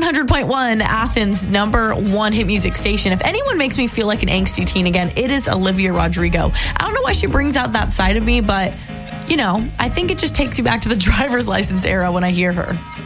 100.1, Athens' #1 hit music station. If anyone makes me feel like an angsty teen again, it is Olivia Rodrigo. I don't know why she brings out that side of me, but, I think it just takes me back to the driver's license era when I hear her.